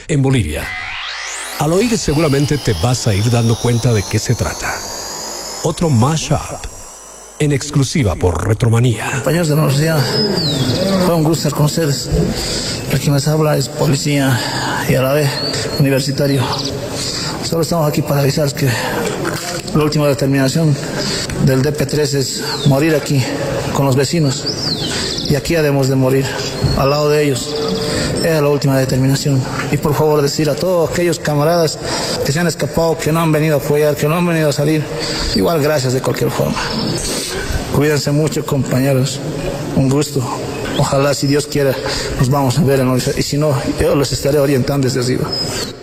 en Bolivia. Al oír seguramente te vas a ir dando cuenta de qué se trata. Otro mashup en exclusiva por Retromanía. Compañeros de la universidad, fue un gusto estar con ustedes. El que les habla es policía y a la vez universitario. Solo estamos aquí para avisar que la última determinación del DP3 es morir aquí con los vecinos. Y aquí debemos de morir, al lado de ellos. Esa es la última determinación. Y por favor decir a todos aquellos camaradas que se han escapado, que no han venido a apoyar, que no han venido a salir, igual gracias de cualquier forma. Cuídense mucho, compañeros. Un gusto. Ojalá, si Dios quiera, nos vamos a ver en la universidad. Y si no, yo los estaré orientando desde arriba.